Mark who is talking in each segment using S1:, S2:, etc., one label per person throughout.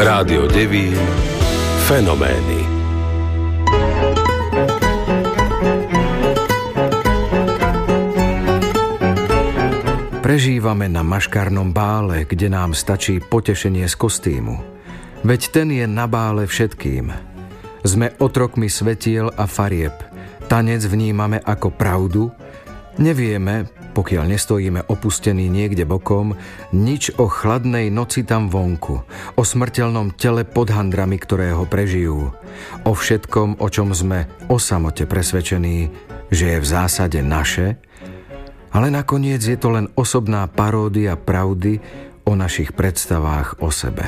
S1: Rádio Devín Fenomény.
S2: Prežívame na maškarnom bále, kde nám stačí potešenie z kostýmu. Veď ten je na bále všetkým. Sme otrokmi svetiel a farieb. Tanec vnímame ako pravdu. Nevieme, pokiaľ nestojíme opustení niekde bokom, nič o chladnej noci tam vonku, o smrteľnom tele pod handrami, ktoré ho prežijú, o všetkom, o čom sme o samote presvedčení, že je v zásade naše, ale nakoniec je to len osobná paródia pravdy o našich predstavách o sebe.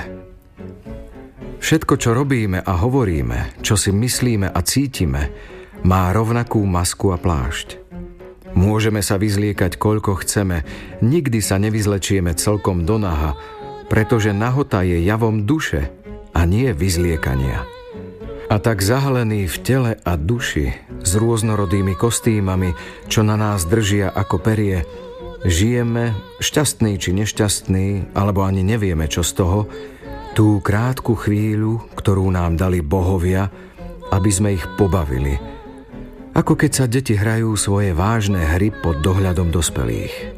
S2: Všetko, čo robíme a hovoríme, čo si myslíme a cítime, má rovnakú masku a plášť. Môžeme sa vyzliekať koľko chceme, nikdy sa nevyzlečieme celkom do naha, pretože nahota je javom duše a nie vyzliekania. A tak zahalený v tele a duši, s rôznorodými kostýmami, čo na nás držia ako perie, žijeme, šťastný či nešťastný, alebo ani nevieme čo z toho, tú krátku chvíľu, ktorú nám dali bohovia, aby sme ich pobavili. Ako keď sa deti hrajú svoje vážne hry pod dohľadom dospelých.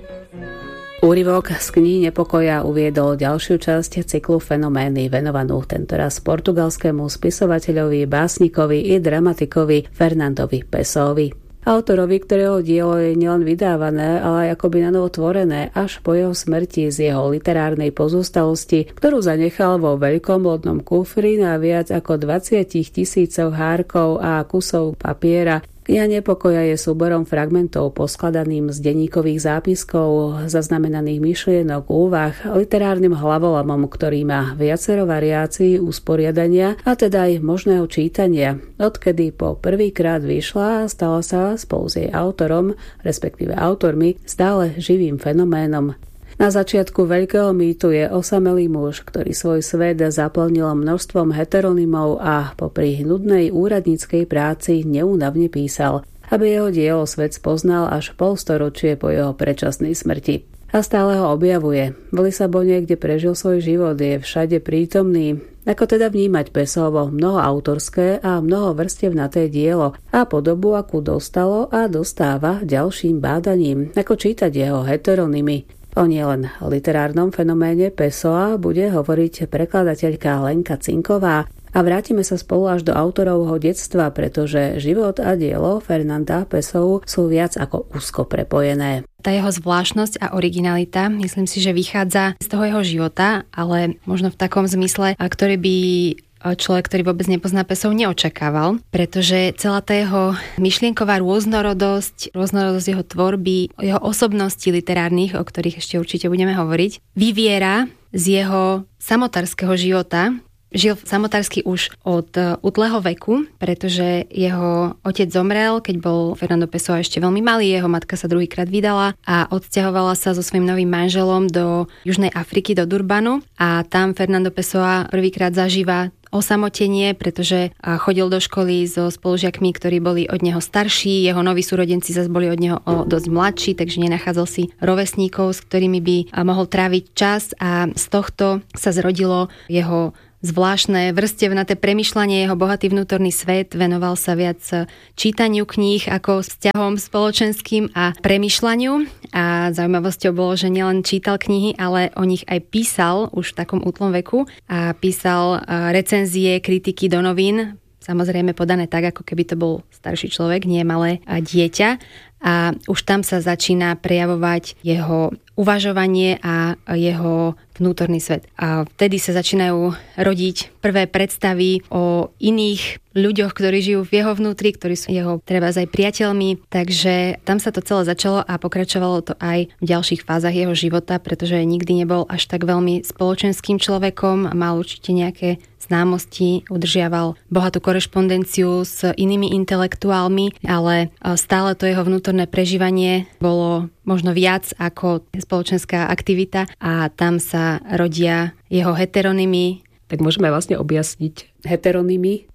S3: Úryvok z knihy Nepokoja uviedol ďalšiu časť cyklu Fenomény, venovanú tentoraz portugalskému spisovateľovi, básnikovi i dramatikovi Fernandovi Pessoaovi. Autorovi, ktorého dielo je nielen vydávané, ale aj akoby nanovo tvorené až po jeho smrti z jeho literárnej pozostalosti, ktorú zanechal vo veľkom lodnom kufri na viac ako 20 000 hárkov a kusov papiera. Kniha Nepokoja je súborom fragmentov poskladaným z denníkových zápiskov, zaznamenaných myšlienok, úvah, literárnym hlavolamom, ktorý má viacero variácií usporiadania a teda aj možného čítania. Odkedy po prvýkrát vyšla, stala sa spolu s jej autorom, respektíve autormi, stále živým fenoménom. Na začiatku veľkého mýtu je osamelý muž, ktorý svoj svet zaplnil množstvom heteronymov a popri nudnej úradníckej práci neúnavne písal, aby jeho dielo svet spoznal až polstoročie po jeho predčasnej smrti. A stále ho objavuje. V Lisabone, kde prežil svoj život, je všade prítomný. Ako teda vnímať Pessoaovo mnoho autorské a mnoho vrstevnaté dielo a podobu, akú dostalo a dostáva ďalším bádaním, ako čítať jeho heteronymy. O nielen literárnom fenoméne Pessoa bude hovoriť prekladateľka Lenka Cinková a vrátime sa spolu až do autorovho detstva, pretože život a dielo Fernanda Pessoa sú viac ako úzko prepojené.
S4: Tá jeho zvláštnosť a originalita, myslím si, že vychádza z toho jeho života, ale možno v takom zmysle, ktorý by človek, ktorý vôbec nepozná Pessoa, neočakával, pretože celá tá jeho myšlienková rôznorodosť jeho tvorby, jeho osobností literárnych, o ktorých ešte určite budeme hovoriť, vyviera z jeho samotárskeho života. Žil samotársky už od útleho veku, pretože jeho otec zomrel, keď bol Fernando Pessoa ešte veľmi malý, jeho matka sa druhýkrát vydala a odsťahovala sa so svojím novým manželom do Južnej Afriky, do Durbanu a tam Fernando Pessoa prvýkrát zažíva osamotenie, pretože chodil do školy so spolužiakmi, ktorí boli od neho starší, jeho noví súrodenci zase boli od neho dosť mladší, takže nenachádzal si rovesníkov, s ktorými by mohol tráviť čas a z tohto sa zrodilo jeho zvláštne vrstevnaté premýšľanie, jeho bohatý vnútorný svet, venoval sa viac čítaniu kníh ako vzťahom spoločenským a premýšľaniu. A zaujímavosťou bolo, že nielen čítal knihy, ale o nich aj písal už v takom útlom veku a písal recenzie, kritiky do novín, samozrejme podané tak, ako keby to bol starší človek, nie malé dieťa. A už tam sa začína prejavovať jeho uvažovanie a jeho vnútorný svet. A vtedy sa začínajú rodiť prvé predstavy o iných ľuďoch, ktorí žijú v jeho vnútri, ktorí sú jeho trebárs aj priateľmi. Takže tam sa to celé začalo a pokračovalo to aj v ďalších fázach jeho života, pretože nikdy nebol až tak veľmi spoločenským človekom, mal určite nejaké známosti, udržiaval bohatú korešpondenciu s inými intelektuálmi, ale stále to jeho vnútorné prežívanie bolo možno viac ako spoločenská aktivita a tam sa rodia jeho heteronymy.
S3: Tak môžeme vlastne objasniť heteronymy.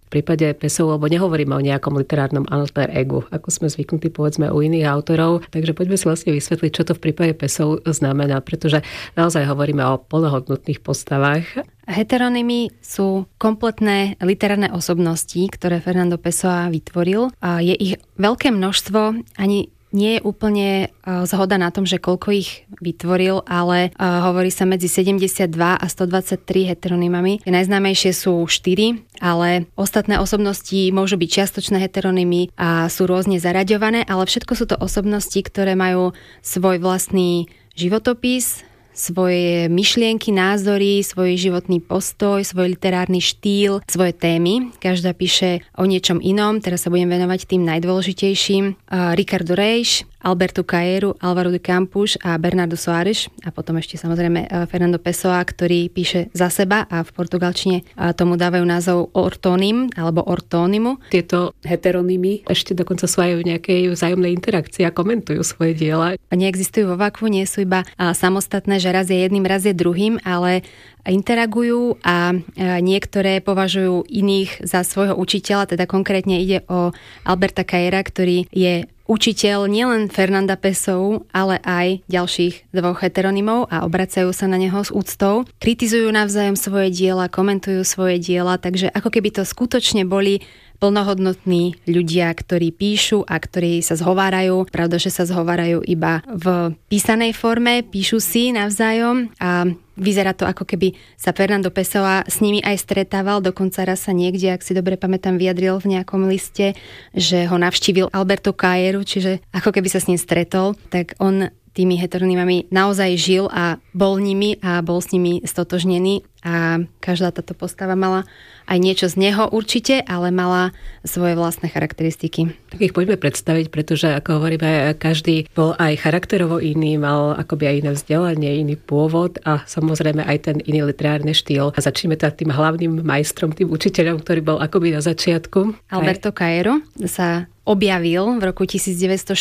S5: prípade Pessoa, lebo nehovoríme o nejakom literárnom alter egu, ako sme zvyknutí povedzme u iných autorov. Takže poďme si vlastne vysvetliť, čo to v prípade Pessoa znamená, pretože naozaj hovoríme o plnohodnotných postavách.
S4: Heteronymy sú kompletné literárne osobnosti, ktoré Fernando Pessoa vytvoril. Je ich veľké množstvo, ani nie je úplne zhoda na tom, že koľko ich vytvoril, ale hovorí sa medzi 72 a 123 heteronymami. Najznámejšie sú 4, ale ostatné osobnosti môžu byť čiastočné heteronymy a sú rôzne zaraďované, ale všetko sú to osobnosti, ktoré majú svoj vlastný životopis, svoje myšlienky, názory, svoj životný postoj, svoj literárny štýl, svoje témy. Každá píše o niečom inom. Teraz sa budem venovať tým najdôležitejším. Ricardo Reis, Alberto Caeiro, Álvaro de Campos a Bernardo Soares a potom ešte samozrejme Fernando Pessoa, ktorý píše za seba a v portugalčine tomu dávajú názov ortónym alebo ortónimu.
S5: Tieto heteronymy ešte dokonca sú aj v nejakej vzájomnej interakcii a komentujú svoje diela.
S4: Neexistujú vo vakvu, nie sú iba samostatné, že raz je jedným, raz je druhým, ale interagujú a niektoré považujú iných za svojho učiteľa, teda konkrétne ide o Alberta Caeira, ktorý je učiteľ nielen Fernanda Pessoa, ale aj ďalších dvoch heteronymov a obracajú sa na neho s úctou. Kritizujú navzájom svoje diela, komentujú svoje diela, takže ako keby to skutočne boli plnohodnotní ľudia, ktorí píšu a ktorí sa zhovárajú. Pravda, že sa zhovárajú iba v písanej forme, píšu si navzájom a vyzerá to, ako keby sa Fernando Pessoa s nimi aj stretával. Dokonca raz sa niekde, ak si dobre pamätám, vyjadril v nejakom liste, že ho navštívil Alberto Caeiro, čiže ako keby sa s ním stretol, tak on tými heteronymami naozaj žil a bol nimi a bol s nimi stotožnený a každá táto postava mala aj niečo z neho určite, ale mala svoje vlastné charakteristiky.
S5: Tak ich poďme predstaviť, pretože ako hovoríme, každý bol aj charakterovo iný, mal akoby aj iné vzdelanie, iný pôvod a samozrejme aj ten iný literárny štýl. A začneme teda tým hlavným majstrom, tým učiteľom, ktorý bol akoby na začiatku.
S4: Alberto Caeiro sa objavil v roku 1914,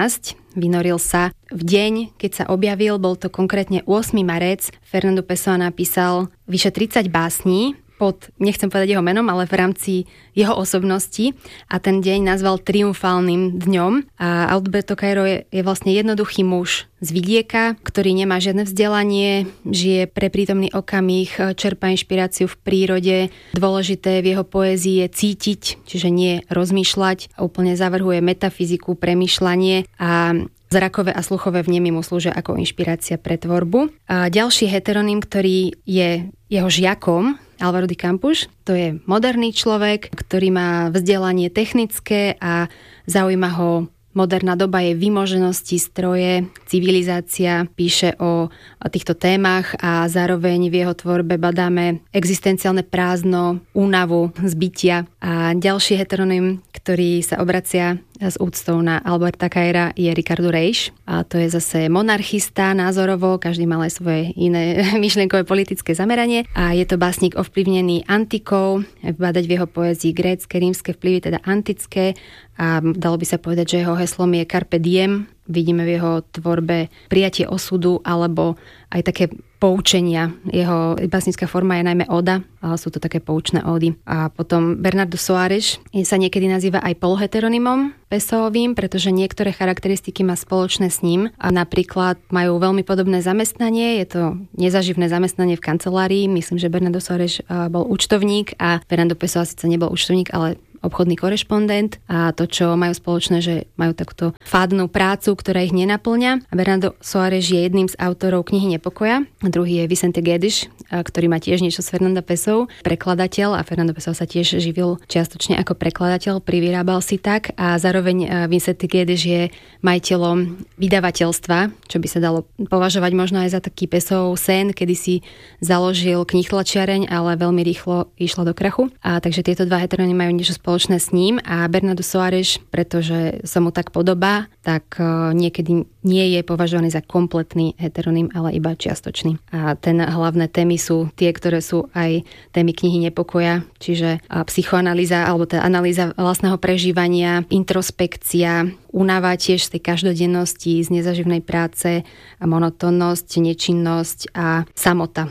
S4: vynoril sa v deň, keď sa objavil, bol to konkrétne 8. marec. Fernando Pessoa napísal vyše 30 básní nechcem povedať jeho menom, ale v rámci jeho osobnosti a ten deň nazval triumfálnym dňom. A Alberto Caeiro je vlastne jednoduchý muž z vidieka, ktorý nemá žiadne vzdelanie, žije pre prítomný okamih, čerpá inšpiráciu v prírode. Dôležité v jeho poézii je cítiť, čiže nie rozmýšľať. Úplne zavrhuje metafyziku, premýšľanie a zrakové a sluchové vnemy mu slúžia ako inšpirácia pre tvorbu. A ďalší heteronym, ktorý je jeho žiakom, Álvaro de Campos, to je moderný človek, ktorý má vzdelanie technické a zaujíma ho moderná doba, je vymoženosti, stroje, civilizácia, píše o týchto témach a zároveň v jeho tvorbe badáme existenciálne prázdno, únavu z bytia. A ďalší heteronym, ktorý sa obracia s úctou na Alberta Caeira, je Ricardo Reis. A to je zase monarchista názorovo, každý mal aj svoje iné myšlienkové politické zameranie. A je to básnik ovplyvnený antikou, badať v jeho poézii grécke, rímske vplyvy, teda antické. A dalo by sa povedať, že jeho heslom je Carpe Diem. Vidíme v jeho tvorbe prijatie osudu alebo aj také poučenia. Jeho básnická forma je najmä oda, ale sú to také poučné ódy. A potom Bernardo Soares sa niekedy nazýva aj poloheteronymom Pessoovým, pretože niektoré charakteristiky má spoločné s ním. A napríklad majú veľmi podobné zamestnanie, je to nezaživné zamestnanie v kancelárii. Myslím, že Bernardo Soares bol účtovník a Fernando Pessoa síce nebol účtovník, ale obchodný korešpondent a to, čo majú spoločné, že majú takúto fádnu prácu, ktorá ich nenaplňa. A Bernardo Soares je jedným z autorov knihy Nepokoja. Druhý je Vicente Guedes, ktorý má tiež niečo s Fernando Pessoa, prekladateľ a Fernando Pessoa sa tiež živil čiastočne ako prekladateľ, privyrábal si tak a zároveň Vicente Guedes je majiteľom vydavateľstva, čo by sa dalo považovať možno aj za taký Pessoov sen, kedy si založil knihtlačiareň, ale veľmi rýchlo išla do krachu. A takže tieto dva heteronymy majú niečo spoločné s ním a Bernardo Soares, pretože sa mu tak podobá, tak niekedy nie je považovaný za kompletný heteronym, ale iba čiastočný. A ten hlavné témy sú tie, ktoré sú aj témy knihy Nepokoja, čiže psychoanalýza alebo tá analýza vlastného prežívania, introspekcia, únava tiež z tej každodennosti, z nezaživnej práce, a monotónnosť, nečinnosť a samota.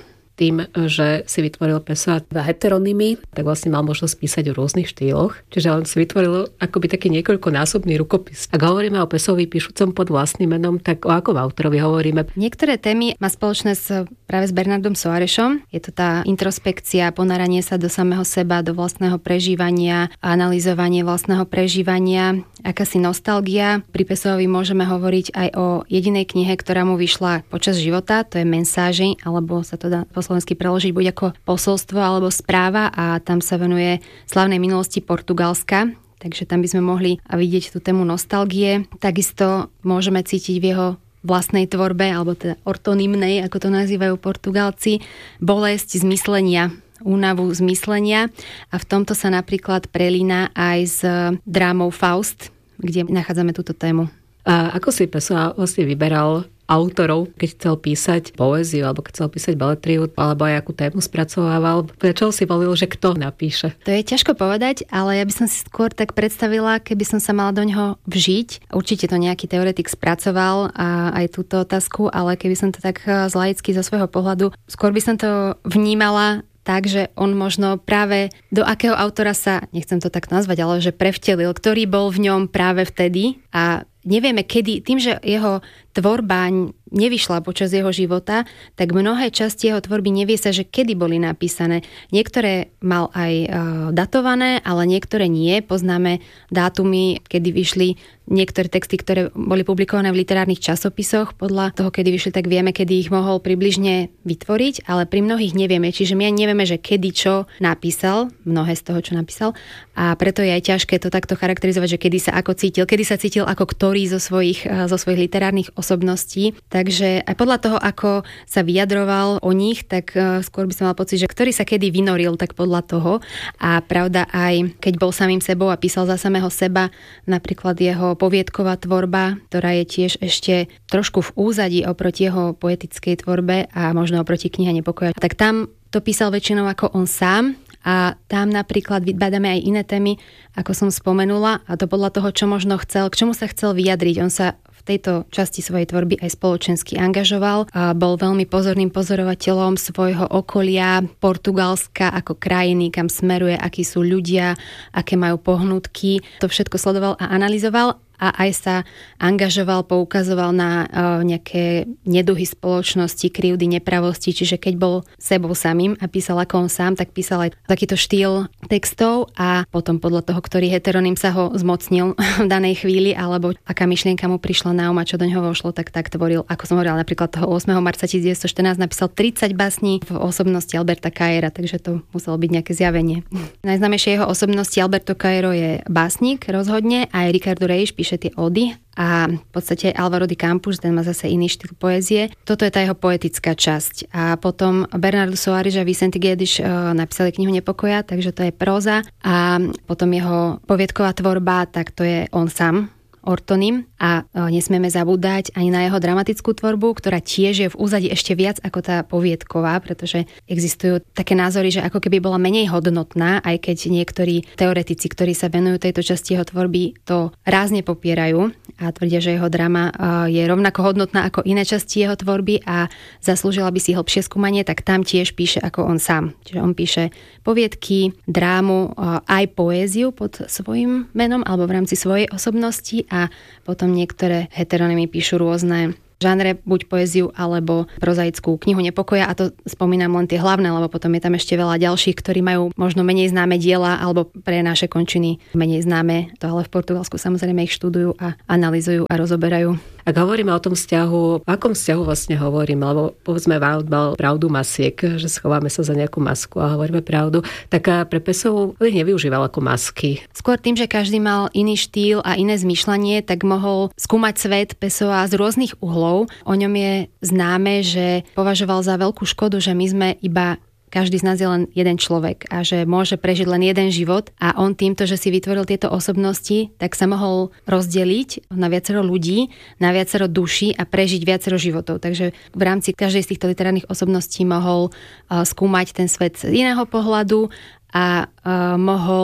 S5: tým, že si vytvoril Pessoa heteronymy, tak vlastne mal možnosť písať v rôznych štýloch. Čiže on si vytvoril akoby taký niekoľkonásobný rukopis. Ak hovoríme o Pessovi píšucom pod vlastným menom, tak o akom autorovi hovoríme?
S4: Niektoré témy má spoločné práve s Bernardom Soarešom. Je to tá introspekcia, ponáranie sa do samého seba, do vlastného prežívania, analyzovanie vlastného prežívania, akási nostalgia. Pri Pessoavi môžeme hovoriť aj o jedinej knihe, ktorá mu vyšla počas života, to je Mensáži, alebo sa to dá po slovensky preložiť buď ako posolstvo alebo správa, a tam sa venuje slavnej minulosti Portugalska. Takže tam by sme mohli vidieť tú tému nostalgie. Takisto môžeme cítiť v jeho vlastnej tvorbe, alebo teda ortonymnej, ako to nazývajú Portugálci, bolesť zmyslenia, únavu zmyslenia, a v tomto sa napríklad prelína aj s drámou Faust, kde nachádzame túto tému.
S5: A ako si Pessoa vlastne vyberal autorov, keď chcel písať poéziu, alebo keď chcel písať beletriu, alebo aj akú tému spracovával? Prečo si volil, že kto napíše?
S4: To je ťažko povedať, ale ja by som si skôr tak predstavila, keby som sa mala do ňoho vžiť. Určite to nejaký teoretik spracoval a aj túto otázku, ale keby som to tak z laicky zo svojho pohľadu, skôr by som to vnímala tak, že on možno práve do akého autora sa, nechcem to tak nazvať, ale že prevtelil, ktorý bol v ňom práve vtedy, a nevieme kedy, tým, že jeho tvorba nevyšla počas jeho života, tak mnohé časti jeho tvorby nevie sa, že kedy boli napísané. Niektoré mal aj datované, ale niektoré nie. Poznáme dátumy, kedy vyšli niektoré texty, ktoré boli publikované v literárnych časopisoch. Podľa toho, kedy vyšli, tak vieme, kedy ich mohol približne vytvoriť, ale pri mnohých nevieme. Čiže my nevieme, že kedy čo napísal, mnohé z toho, čo napísal. A preto je aj ťažké to takto charakterizovať, že kedy sa ako cítil, kedy sa cítil ako ktorý zo svojich literárnych osobností. Takže aj podľa toho, ako sa vyjadroval o nich, tak skôr by som mal pocit, že ktorý sa kedy vynoril, tak podľa toho. A pravda, aj keď bol samým sebou a písal za samého seba, napríklad jeho poviedková tvorba, ktorá je tiež ešte trošku v úzadí oproti jeho poetickej tvorbe a možno oproti knihe Nepokoja, tak tam to písal väčšinou ako on sám. A tam napríklad vybádame aj iné témy, ako som spomenula, a to podľa toho, čo možno chcel, k čomu sa chcel vyjadriť. On sa v tejto časti svojej tvorby aj spoločensky angažoval a bol veľmi pozorným pozorovateľom svojho okolia, Portugalska ako krajiny, kam smeruje, akí sú ľudia, aké majú pohnutky. To všetko sledoval a analyzoval. A aj sa angažoval, poukazoval na nejaké neduhy spoločnosti, krivdy, nepravosti, čiže keď bol sebou samým a písal ako on sám, tak písal aj takýto štýl textov, a potom podľa toho, ktorý heteronym sa ho zmocnil v danej chvíli, alebo aká myšlienka mu prišla na a čo do ňoho vošlo, tak tvoril. Ako som hovorila, napríklad toho 8. marca 1914 napísal 30 básní v osobnosti Alberta Caira, takže to muselo byť nejaké zjavenie. Najznámejšie jeho osobnosti Alberto Cairo je básnik rozhodne, aj Ricardo Reis píše tie ódy, a v podstate Álvaro de Campos, ten má zase iný štýl poézie. Toto je tá jeho poetická časť. A potom Bernardo Soares a Vicente Guedes napísali knihu Nepokoja, takže to je próza. A potom jeho poviedková tvorba, tak to je on sám, ortonym, a nesmieme zabúdať ani na jeho dramatickú tvorbu, ktorá tiež je v úzadí ešte viac ako tá poviedková, pretože existujú také názory, že ako keby bola menej hodnotná, aj keď niektorí teoretici, ktorí sa venujú tejto časti jeho tvorby, to rázne popierajú a tvrdia, že jeho drama je rovnako hodnotná ako iné časti jeho tvorby a zaslúžila by si hĺbšie skúmanie, tak tam tiež píše ako on sám. Čiže on píše poviedky, drámu, aj poéziu pod svojím menom alebo v rámci svojej osobnosti, a potom niektoré heteronymy píšu rôzne žánre, buď poéziu alebo prozaickú knihu Nepokoja, a to spomínam len tie hlavné, lebo potom je tam ešte veľa ďalších, ktorí majú možno menej známe diela alebo pre naše končiny menej známe, to ale v Portugalsku samozrejme ich študujú a analyzujú a rozoberajú.
S5: Ak hovoríme o tom vzťahu, o akom vzťahu vlastne hovoríme, lebo povedzme Wilde mal pravdu masiek, že schováme sa za nejakú masku a hovoríme pravdu, tak pre Pessou ich nevyužíval ako masky.
S4: Skôr tým, že každý mal iný štýl a iné zmýšľanie, tak mohol skúmať svet Pessoa z rôznych uhlov. O ňom je známe, že považoval za veľkú škodu, že my sme iba každý z nás je len jeden človek a že môže prežiť len jeden život, a on týmto, že si vytvoril tieto osobnosti, tak sa mohol rozdeliť na viacero ľudí, na viacero duší a prežiť viacero životov. Takže v rámci každej z týchto literárnych osobností mohol skúmať ten svet z iného pohľadu a mohol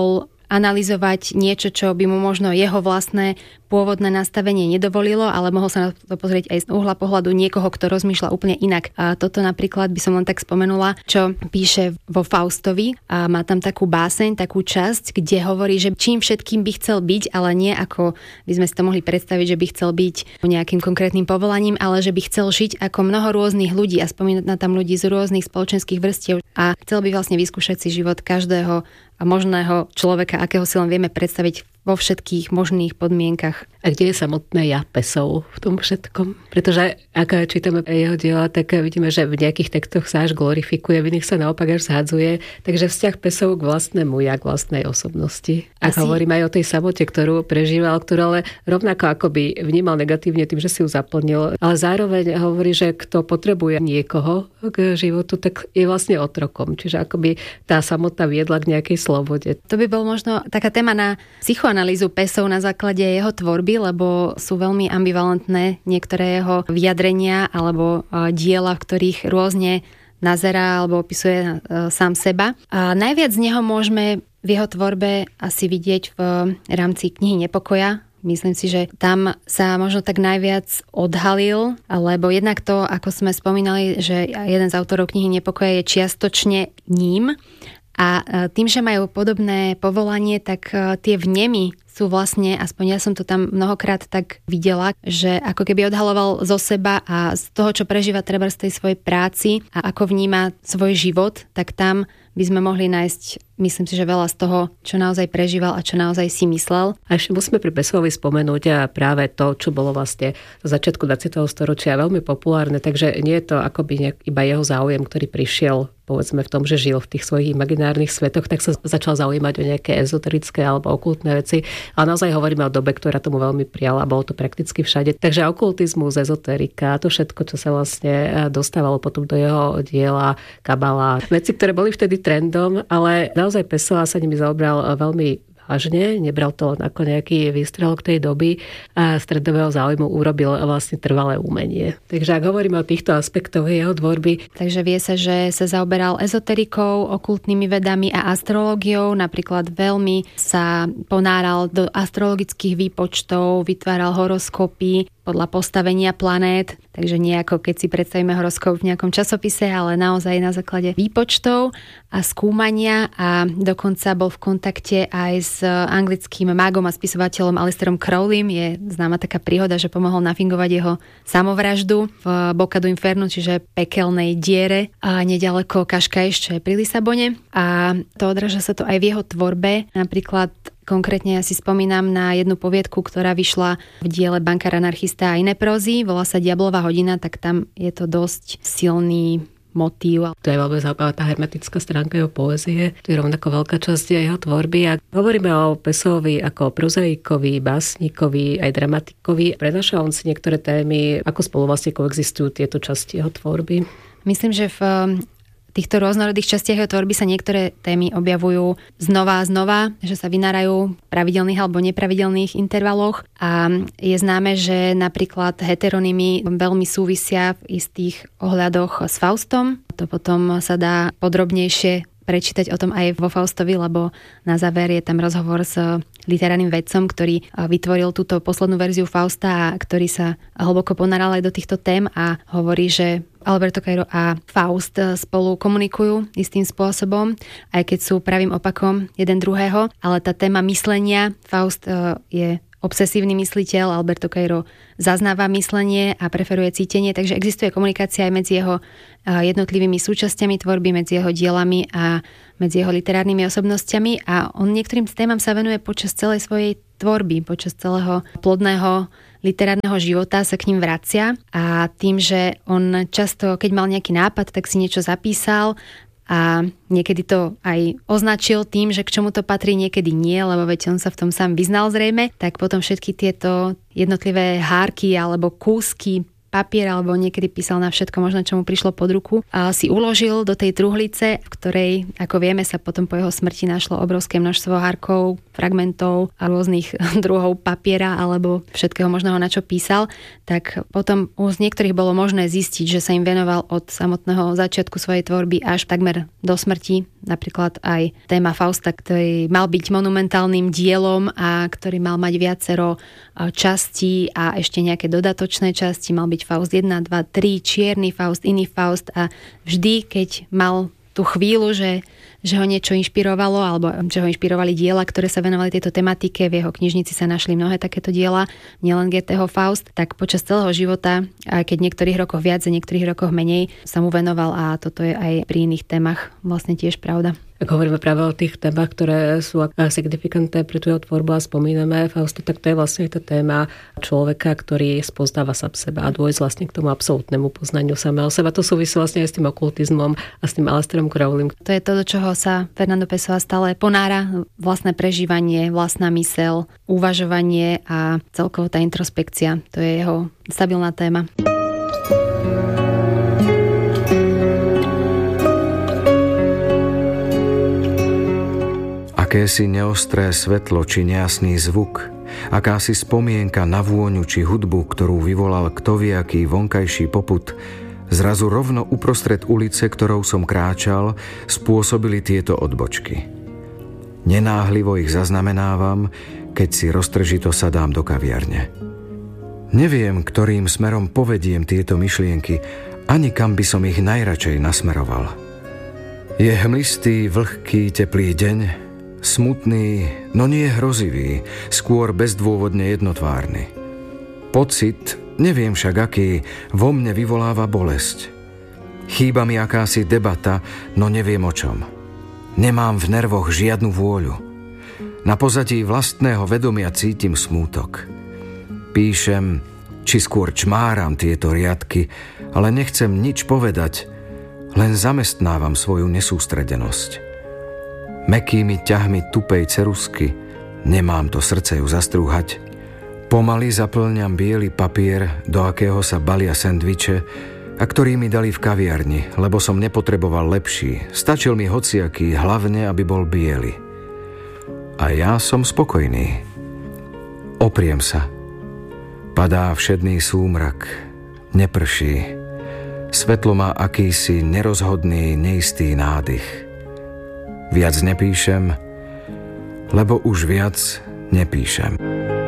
S4: analyzovať niečo, čo by mu možno jeho vlastné pôvodné nastavenie nedovolilo, ale mohol sa na to pozrieť aj z uhla pohľadu niekoho, kto rozmýšľa úplne inak. A toto napríklad by som len tak spomenula, čo píše vo Faustovi a má tam takú báseň, takú časť, kde hovorí, že čím všetkým by chcel byť, ale nie ako by sme si to mohli predstaviť, že by chcel byť nejakým konkrétnym povolaním, ale že by chcel žiť ako mnoho rôznych ľudí a spomínať na tam ľudí z rôznych spoločenských vrstiev a chcel by vlastne vyskúšať si život každého a možného človeka, akého si len vieme predstaviť vo všetkých možných podmienkach.
S5: A kde je samotné ja Pessoa v tom všetkom? Pretože ak čítame jeho diela, tak vidíme, že v nejakých textoch sa až glorifikuje, v iných sa naopak až zhadzuje. Takže vzťah Pessoa k vlastnému ja, k vlastnej osobnosti. A hovorím aj o tej samote, ktorú prežíval, ktorú ale rovnako akoby vnímal negatívne tým, že si ju zaplnil. Ale zároveň hovorí, že kto potrebuje niekoho k životu, tak je vlastne otrokom. Čiže akoby tá samota viedla k nejakej slobode.
S4: To by bol možno taká téma na psychoanalýzu Pessoa na základe jeho tvorby, lebo sú veľmi ambivalentné niektoré jeho vyjadrenia alebo diela, v ktorých rôzne nazerá alebo opisuje sám seba. A najviac z neho môžeme v jeho tvorbe asi vidieť v rámci knihy Nepokoja. Myslím si, že tam sa možno tak najviac odhalil, lebo jednak to, ako sme spomínali, že jeden z autorov knihy Nepokoja je čiastočne ním. A tým, že majú podobné povolanie, tak tie vnemy sú vlastne, aspoň ja som to tam mnohokrát tak videla, že ako keby odhaloval zo seba a z toho, čo prežíva treba z tej svojej práci a ako vníma svoj život, tak tam by sme mohli nájsť, myslím si, že veľa z toho, čo naozaj prežíval a čo naozaj si myslel.
S5: A ešte musíme pri Pessoavi spomenúť a práve to, čo bolo vlastne v začiatku 20. storočia veľmi populárne, takže nie je to akoby iba jeho záujem, ktorý prišiel povedzme v tom, že žil v tých svojich imaginárnych svetoch, tak sa začal zaujímať o nejaké ezoterické alebo okultné veci. Ale naozaj hovoríme o dobe, ktorá tomu veľmi prijala a bolo to prakticky všade. Takže okultizmus, ezoterika, to všetko, čo sa vlastne dostávalo potom do jeho diela, kabala, veci, ktoré boli vtedy trendom, ale naozaj Pessoa sa nimi zaobral veľmi vážne, nebral to len ako nejaký výstrelok tej doby a stredového záujmu urobil vlastne trvalé umenie. Takže ak hovoríme o týchto aspektoch jeho tvorby.
S4: Takže vie sa, že sa zaoberal ezoterikou, okultnými vedami a astrológiou, napríklad veľmi sa ponáral do astrologických výpočtov, vytváral horoskopy podľa postavenia planét, takže nie ako keď si predstavíme horoskop v nejakom časopise, ale naozaj na základe výpočtov a skúmania a dokonca bol v kontakte aj s anglickým mágom a spisovateľom Alistarom Crowleym. Je známa taká príhoda, že pomohol nafingovať jeho samovraždu v Boca do Inferno, čiže pekelnej diere a nedaleko Cascais, čo je pri Lisabone. A to odráža sa to aj v jeho tvorbe. Napríklad konkrétne ja si spomínam na jednu poviedku, ktorá vyšla v diele Bankár, anarchista a iné prózy. Volá sa Diablová hodina, tak tam je to dosť silný motív.
S5: To je veľmi zaujímavá tá hermetická stránka jeho poézie. To je rovnako veľká časť jeho tvorby. A hovoríme o Pessoavi ako prozaikovi, básnikovi, aj dramatikovi. Prenáša on si niektoré témy, ako spolu vlastne koexistujú tieto časti jeho tvorby?
S4: Myslím, že v týchto rôznorodých častiach jeho tvorby sa niektoré témy objavujú znova a znova, že sa vynárajú v pravidelných alebo nepravidelných intervaloch a je známe, že napríklad heteronymy veľmi súvisia v istých ohľadoch s Faustom. To potom sa dá podrobnejšie prečítať o tom aj vo Faustovi, lebo na záver je tam rozhovor s literárnym vedcom, ktorý vytvoril túto poslednú verziu Fausta a ktorý sa hlboko ponaral aj do týchto tém a hovorí, že Alberto Cairo a Faust spolu komunikujú istým spôsobom, aj keď sú pravým opakom jeden druhého, ale tá téma myslenia, Faust je obsesívny mysliteľ, Alberto Cairo zaznáva myslenie a preferuje cítenie, takže existuje komunikácia aj medzi jeho jednotlivými súčasťami tvorby, medzi jeho dielami a medzi jeho literárnymi osobnostiami a on niektorým témam sa venuje počas celej svojej tvorby, počas celého plodného literárneho života sa k ním vracia a tým, že on často, keď mal nejaký nápad, tak si niečo zapísal a niekedy to aj označil tým, že k čomu to patrí, niekedy nie, lebo veď on sa v tom sám vyznal zrejme, tak potom všetky tieto jednotlivé hárky alebo kúsky papier, alebo niekedy písal na všetko možno, čo mu prišlo pod ruku, a si uložil do tej truhlice, v ktorej, ako vieme, sa potom po jeho smrti našlo obrovské množstvo hárkov, fragmentov a rôznych druhov papiera alebo všetkého možného, na čo písal, tak potom z niektorých bolo možné zistiť, že sa im venoval od samotného začiatku svojej tvorby až takmer do smrti. Napríklad aj téma Fausta, ktorý mal byť monumentálnym dielom a ktorý mal mať viacero častí a ešte nejaké dodatočné časti. Mal byť Faust 1, 2, 3, čierny Faust, iný Faust a vždy, keď mal tú chvíľu, že ho niečo inšpirovalo, alebo že ho inšpirovali diela, ktoré sa venovali tejto tematike. V jeho knižnici sa našli mnohé takéto diela, nielen Goetheho Faust. Tak počas celého života, aj keď niektorých rokoch viac a niektorých rokoch menej, sa mu venoval a toto je aj pri iných témach vlastne tiež pravda.
S5: Ak hovoríme práve o tých témach, ktoré sú signifikantné pre tú tvorbu a spomíname Fausta, tak to je vlastne tá téma človeka, ktorý spoznáva sám seba a dôjsť vlastne k tomu absolútnemu poznaniu samého seba. To súvisí vlastne aj s tým okultizmom a s tým Aleisterom Crowleym.
S4: To je to, do čoho sa Fernando Pessoa stále ponára. Vlastné prežívanie, vlastná myseľ, uvažovanie a celkovo tá introspekcia. To je jeho stabilná téma.
S2: Akési neostré svetlo či nejasný zvuk, akási spomienka na vôňu či hudbu, ktorú vyvolal ktoviaký vonkajší popud, zrazu rovno uprostred ulice, ktorou som kráčal, spôsobili tieto odbočky. Nenáhlivo ich zaznamenávam, keď si roztržito sadám do kaviarne. Neviem, ktorým smerom povediem tieto myšlienky, ani kam by som ich najradšej nasmeroval. Je hmlistý, vlhký, teplý deň, smutný, no nie hrozivý, skôr bezdôvodne jednotvárny. Pocit, neviem však aký, vo mne vyvoláva bolesť. Chýba mi akási debata, no neviem o čom. Nemám v nervoch žiadnu vôľu. Na pozadí vlastného vedomia cítim smútok. Píšem, či skôr čmáram tieto riadky, ale nechcem nič povedať, len zamestnávam svoju nesústredenosť. Mäkkými ťahmi tupej ceruzky, nemám to srdce ju zastrúhať. Pomaly zaplňam biely papier, do akého sa balia sendviče, a ktorý mi dali v kaviarni, lebo som nepotreboval lepší. Stačil mi hociaký, hlavne, aby bol biely. A ja som spokojný. Opriem sa. Padá všedný súmrak. Neprší. Svetlo má akýsi nerozhodný, neistý nádych. Viac nepíšem, lebo už viac nepíšem.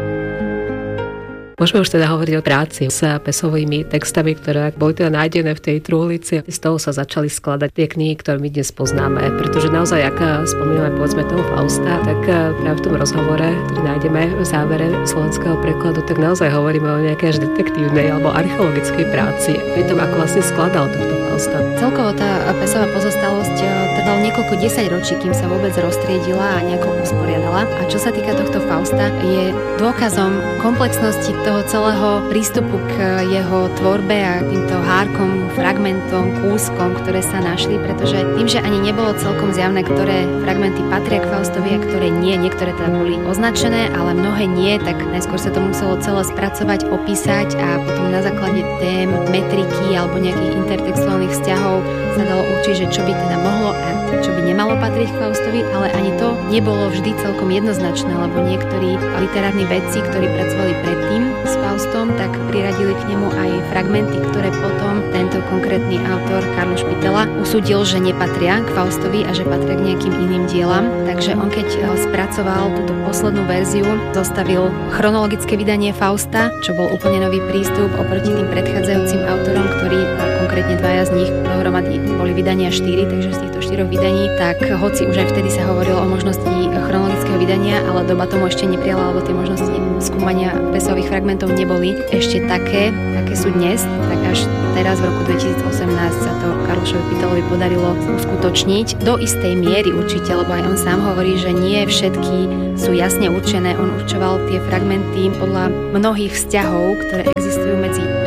S5: Môžeme už teda hovoriť o práci s Pessoovými textami, ktoré boli teda nájdené v tej truhlici. Z toho sa začali skladať tie knihy, ktoré my dnes poznáme. Pretože naozaj, ak spomíname povedzme toho Fausta, tak práve v tom rozhovore, ktorý nájdeme v závere slovenského prekladu, tak naozaj hovoríme o nejakej až detektívnej alebo archeologickej práci. Pri tom, ako vlastne skladal tohto Fausta.
S4: Celkovo tá Pessoova pozostalosť trvala niekoľko desaťročí, kým sa vôbec roztriedila a nejako usporiadala. A čo sa týka tohto Fausta, je dôkazom komplexnosti toho celého prístupu k jeho tvorbe a týmto hárkom, fragmentom, kúskom, ktoré sa našli, pretože tým, že ani nebolo celkom zjavné, ktoré fragmenty patria k Faustovi a ktoré nie, niektoré teda boli označené, ale mnohé nie, tak najskôr sa to muselo celé spracovať, opísať a potom na základe tém, metriky alebo nejakých intertextuálnych vzťahov sa dalo určiť, že čo by teda mohlo a čo by nemalo patriť k Faustovi, ale ani to nebolo vždy celkom jednoznačné, lebo niektorí literárni vedci, ktorí pracovali predtým s Faustom, tak priradili k nemu aj fragmenty, ktoré potom tento konkrétny autor Karlo Špitela usúdil, že nepatria k Faustovi a že patria k nejakým iným dielam. Takže on keď spracoval túto poslednú verziu, zostavil chronologické vydanie Fausta, čo bol úplne nový prístup oproti tým predchádzajúcim autorom, ktorí konkrétne dvaja z nich dohromady boli vydania 4, takže z týchto 4 vydaní, tak hoci už aj vtedy sa hovorilo o možnosti chronologického vydania, ale doba tomu ešte neprijala, lebo tie možnosti skúmania Pessoových fragmentov neboli ešte také, aké sú dnes, tak až teraz v roku 2018 sa to Karlošovi Špitelovi podarilo uskutočniť do istej miery určite, lebo aj on sám hovorí, že nie všetky sú jasne určené. On určoval tie fragmenty podľa mnohých vzťahov, ktoré existujú medzi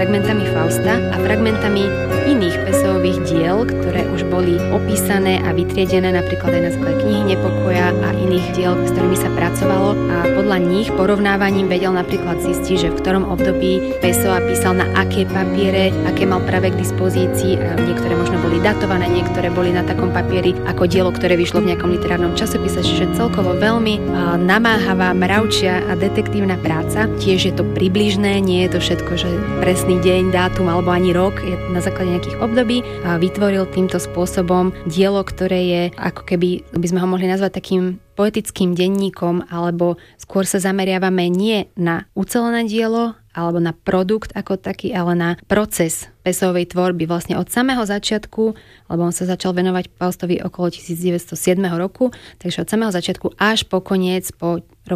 S4: fragmentami Fausta a fragmentami iných Pessoových diel, ktoré už boli opísané a vytriedené napríklad aj na základe knihy Nepokoja a iných diel, s ktorými sa pracovalo, a podľa nich porovnávaním vedel napríklad zistiť, že v ktorom období Pessoa písal na aké papiere, aké mal práve k dispozícii. Niektoré možno boli datované, niektoré boli na takom papieri ako dielo, ktoré vyšlo v nejakom literárnom časopise, čiže celkovo veľmi namáhavá, mravčia a detektívna práca. Tiež je to približné, nie je to všetko, že presný deň, dátum alebo ani rok, je na základe nejakých období. A vytvoril týmto spôsobom dielo, ktoré je ako keby, by sme ho mohli nazvať takým poetickým denníkom, alebo skôr sa zameriavame nie na ucelené dielo alebo na produkt ako taký, ale na proces Pessoovej tvorby vlastne od samého začiatku, lebo on sa začal venovať Faustovi okolo 1907 roku, takže od samého začiatku až po koniec, po rok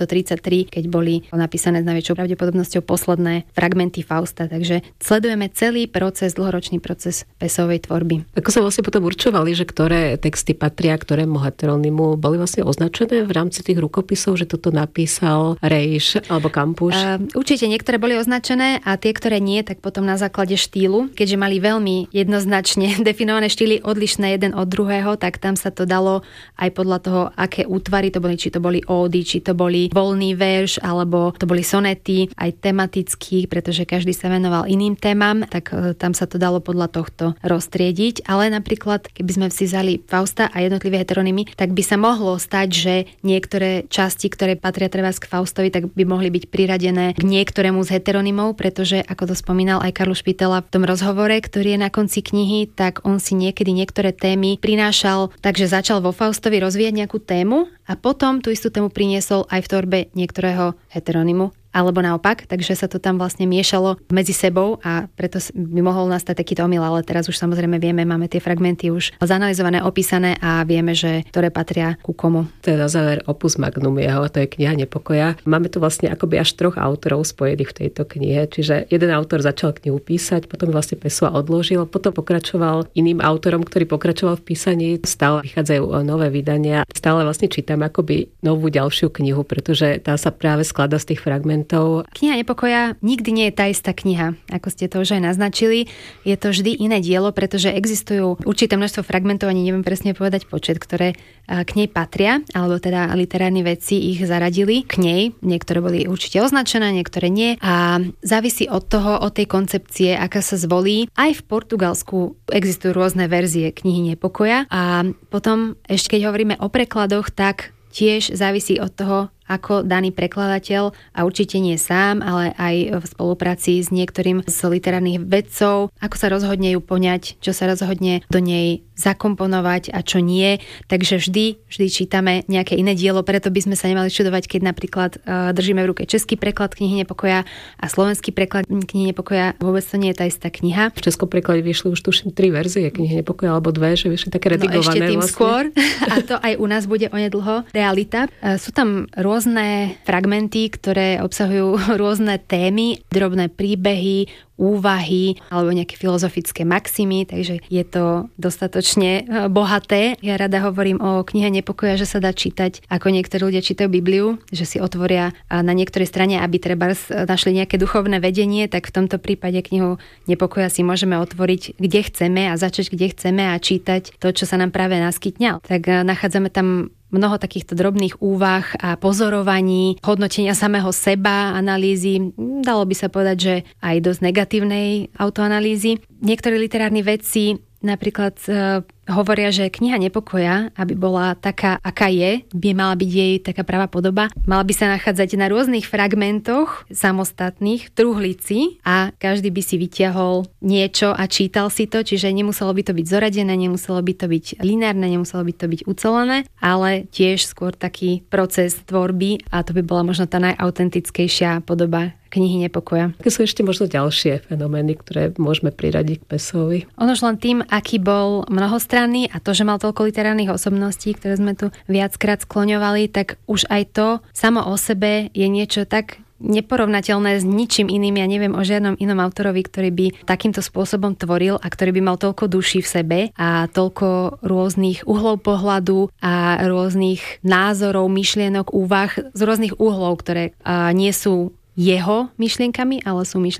S4: 1933, keď boli napísané s najväčšou pravdepodobnosťou posledné fragmenty Fausta. Takže sledujeme celý proces, dlhoročný proces Pessoovej tvorby.
S5: Ako sa vlastne potom určovali, že ktoré texty patria ktorému heteronymu, boli vlastne označené v rámci tých rukopisov, že toto napísal Rejš alebo Kampuš?
S4: Určite niektoré boli označené a tie, ktoré nie, tak potom na základe štýlu, keďže mali veľmi jednoznačne definované štýly odlišné jeden od druhého, tak tam sa to dalo aj podľa toho, aké útvary to boli, či to boli ódy, či to boli voľný verš, alebo to boli sonety, aj tematický, pretože každý sa venoval iným témam, tak tam sa to dalo podľa tohto roztriediť. Ale napríklad, keby sme si vzali Fausta a jednotlivé heteronymy, tak by sa mohlo stať, že niektoré časti, ktoré patria treba k Faustovi, tak by mohli byť priradené k niektorému z heteronymov, pretože, ako to spomínal aj Karl Špitela v tom rozhovore, ktorý je na konci knihy, tak on si niekedy niektoré témy prinášal, takže začal vo Faustovi rozvíjať nejakú tému a potom tú istú tému priniesol aj v tvorbe niektorého heteronymu, alebo naopak, takže sa to tam vlastne miešalo medzi sebou a preto by mohol nastať takýto omyl, ale teraz už samozrejme vieme, máme tie fragmenty už zanalizované, opísané a vieme, že ktoré patria ku komu.
S5: To je na záver opus magnum jeho, to je kniha Nepokoja. Máme tu vlastne akoby až 3 autorov spojených v tejto knihe, čiže jeden autor začal knihu písať, potom vlastne Pessoa odložil, potom pokračoval iným autorom, ktorý pokračoval v písaní, stále vychádzajú nové vydania, stále vlastne čítame akoby novú ďalšiu knihu, pretože tá sa práve skladá z tých fragmentov.
S4: Kniha Nepokoja nikdy nie je tá istá kniha, ako ste to už aj naznačili. Je to vždy iné dielo, pretože existujú určité množstvo fragmentov, ani neviem presne povedať počet, ktoré k nej patria, alebo teda literárni vedci ich zaradili k nej. Niektoré boli určite označené, niektoré nie. A závisí od toho, od tej koncepcie, aká sa zvolí. Aj v Portugalsku existujú rôzne verzie knihy Nepokoja. A potom, ešte keď hovoríme o prekladoch, tak tiež závisí od toho, ako daný prekladateľ, a určite nie sám, ale aj v spolupráci s niektorým z literárnych vedcov, ako sa rozhodne ju poňať, čo sa rozhodne do nej zakomponovať a čo nie. Takže vždy čítame nejaké iné dielo, preto by sme sa nemali čudovať, keď napríklad držíme v ruke český preklad knihy Nepokoja a slovenský preklad knihy Nepokoja. Vôbec to nie je tá istá kniha.
S5: V českom preklade vyšli už tuším 3 verzie knihy Nepokoja, alebo 2, že vyšli také redigované.
S4: No ešte tým
S5: vlastne
S4: skôr. A to aj u nás bude onedlho realita. Sú tam rôzne fragmenty, ktoré obsahujú rôzne témy, drobné príbehy, úvahy alebo nejaké filozofické maximy, takže je to dostatočne bohaté. Ja rada hovorím o knihe Nepokoja, že sa dá čítať, ako niektorí ľudia čítajú Bibliu, že si otvoria na niektorej strane, aby treba našli nejaké duchovné vedenie, tak v tomto prípade knihu Nepokoja si môžeme otvoriť kde chceme a začať kde chceme a čítať to, čo sa nám práve naskytne. Tak nachádzame tam mnoho takýchto drobných úvah a pozorovaní, hodnotenia samého seba, analýzy, dalo by sa povedať, že aj dosť negatívnej autoanalýzy. Niektorí literárni vedci napríklad hovoria, že kniha Nepokoja, aby bola taká, aká je, by mala byť jej taká pravá podoba, mala by sa nachádzať na rôznych fragmentoch samostatných v truhlici a každý by si vytiahol niečo a čítal si to, čiže nemuselo by to byť zoradené, nemuselo by to byť lineárne, nemuselo by to byť ucelené, ale tiež skôr taký proces tvorby a to by bola možno tá najautentickejšia podoba knihy Nepokoja.
S5: Aké sú ešte možno ďalšie fenomény, ktoré môžeme priradiť k Pessoovi?
S4: Ono už len tým, aký bol mnohostranný a to, že mal toľko literárnych osobností, ktoré sme tu viackrát skloňovali, tak už aj to samo o sebe je niečo tak neporovnateľné s ničím iným. Ja neviem o žiadnom inom autorovi, ktorý by takýmto spôsobom tvoril a ktorý by mal toľko duší v sebe a toľko rôznych uhlov pohľadu a rôznych názorov, myšlienok, úvah z rôznych uhlov, ktoré nie sú jeho myšlienkami, ale sú myšlienkami